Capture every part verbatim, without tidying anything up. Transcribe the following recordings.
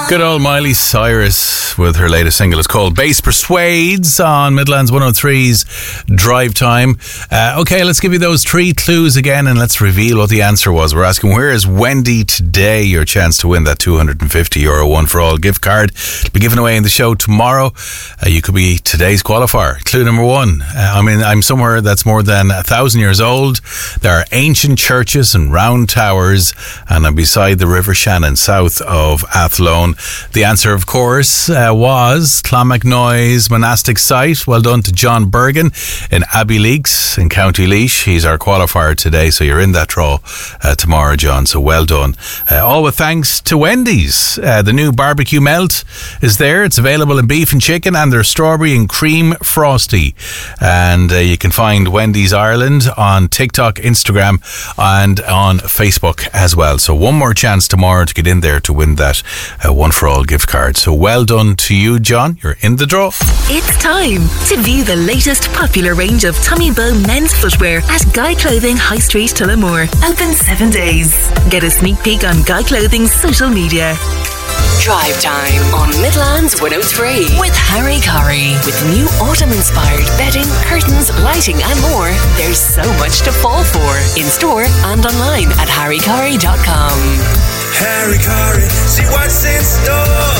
Good old Miley Cyrus with her latest single. It's called Bass Persuades on Midlands one oh three's Drive Time. Uh, okay, let's give you those three clues again and let's reveal what the answer was. We're asking, where is Wendy today? Your chance to win that two hundred fifty euro One for All gift card. It'll be given away in the show tomorrow. Uh, you could be today's qualifier. Clue number one. Uh, I mean, I'm somewhere that's more than a thousand years old. There are ancient churches and round towers, and I'm beside the River Shannon, south of Athlone. The answer, of course, uh, was Clonmacnoise monastic site. Well done to John Bergen in Abbeyleix in County Laois. He's our qualifier today, so you're in that draw uh, tomorrow, John. So well done. Uh, all with thanks to Wendy's. Uh, the new barbecue melt is there. It's available in beef and chicken, and there's strawberry and cream frosty. And uh, you can find Wendy's Ireland on TikTok, Instagram, and on Facebook as well. So one more chance tomorrow to get in there to win that uh, One for All gift card. So well done to you, John. You're in the draw. It's time to view the latest popular range of Tommy Bow men's footwear at Guy Clothing High Street, Tullamore. Open seven days. Get a sneak peek on Guy Clothing's social media. Drive Time on Midlands one oh three with Harry Curry. With new autumn-inspired bedding, curtains, lighting and more, there's so much to fall for. In store and online at harry curry dot com. Harry Curry, see what's in store.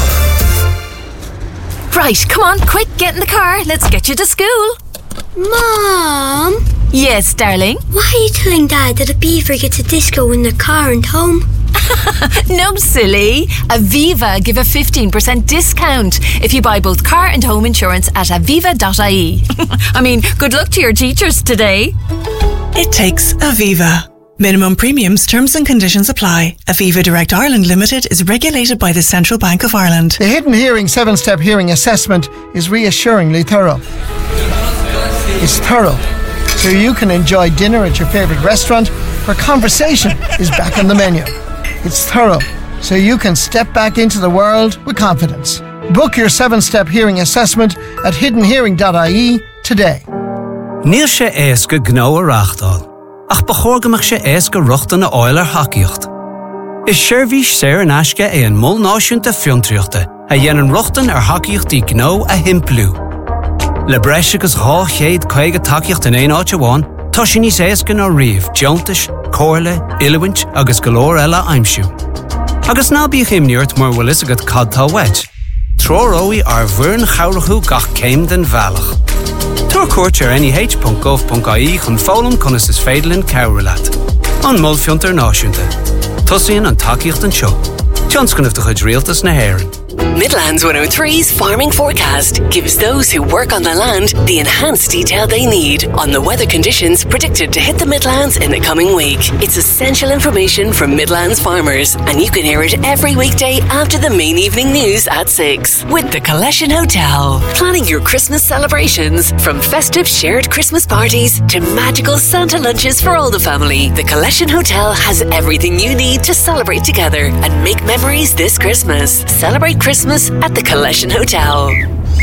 Right, come on, quick, get in the car. Let's get you to school. Mom? Yes, darling? Why are you telling Dad that a beaver gets a disco in the car and home? No, silly. Aviva give a fifteen percent discount if you buy both car and home insurance at aviva dot I E. I mean, good luck to your teachers today. It takes Aviva. Minimum premiums, terms and conditions apply. Aviva Direct Ireland Limited is regulated by the Central Bank of Ireland. The Hidden Hearing seven-step hearing assessment is reassuringly thorough. It's thorough, so you can enjoy dinner at your favourite restaurant where conversation is back on the menu. It's thorough, so you can step back into the world with confidence. Book your seven-step hearing assessment at hidden hearing dot I E today. Níl sé éasca gnó a rachtáil, ach bachorgamach sé éasca ruchta na oiler hacíocht. Is seirbhís sér an aisce é an mol náisiúnta fiontriachta a dhéanann ruchtan ar hacíochtaí gnó a himplú. Le breis agus dhá chéad caige takeíocht in éon áit amháin, tá sin níos éasca ná riamh, deontais, cóirle, ilúint agus golóir eile aimsiú. Agus ná bíodh imniúirt mar bhfuil is agad cadtá weit. Tróróí ar bhuireann chomhrathú gach céim den bhealach. Tuair cuairt ar N E H dot gov dot I E chun fólam conas is féidirlinn cabhralat. An molfiont ar náisiúnta. Tosaíonn an takeíocht an seo. Tionscannamh de chuid rialtas na hÉireann. Midlands one oh three's farming forecast gives those who work on the land the enhanced detail they need on the weather conditions predicted to hit the Midlands in the coming week. It's essential information from Midlands farmers, and you can hear it every weekday after the main evening news at six with the Collection Hotel. Planning your Christmas celebrations, from festive shared Christmas parties to magical Santa lunches for all the family. The Collection Hotel has everything you need to celebrate together and make memories this Christmas. Celebrate Christmas at the Collection Hotel.